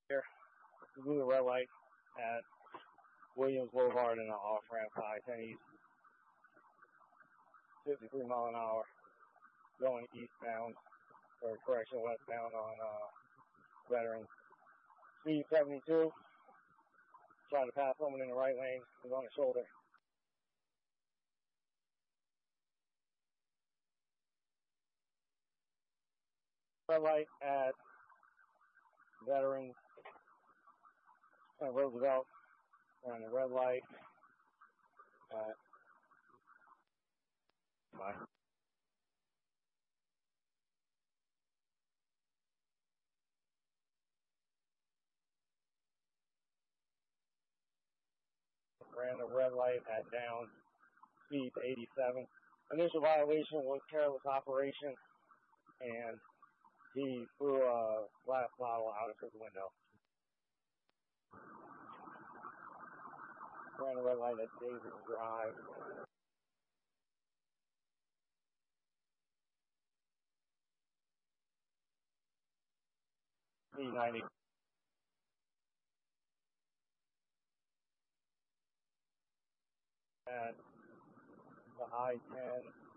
Here, blue red light at Williams Boulevard in the off-ramp 510 East, 53 mile an hour, going eastbound, or correction, westbound on Veterans. Speed 72, trying to pass someone in the right lane, he's on the shoulder. Red light at Veterans, Roosevelt, and the red light at ran the red light at down, speed 87. Initial violation was careless operation, and he threw a glass bottle out of his window. Ran the red light at Davis Drive. C90. At the I-10